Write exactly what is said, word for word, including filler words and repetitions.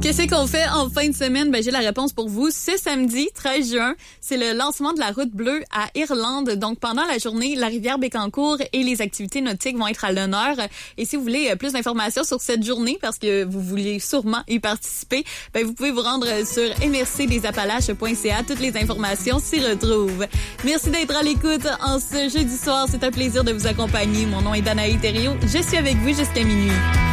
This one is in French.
Qu'est-ce qu'on fait en fin de semaine? Ben, j'ai la réponse pour vous. Ce samedi, treize juin, c'est le lancement de la route bleue à Irlande. Donc, pendant la journée, la rivière Bécancour et les activités nautiques vont être à l'honneur. Et si vous voulez plus d'informations sur cette journée, parce que vous vouliez sûrement y participer, ben, vous pouvez vous rendre sur m r c des appalaches point c a. Toutes les informations s'y retrouvent. Merci d'être à l'écoute en ce jeudi soir. C'est un plaisir de vous accompagner. Mon nom est Danaï Thériault. Je suis avec vous jusqu'à minuit.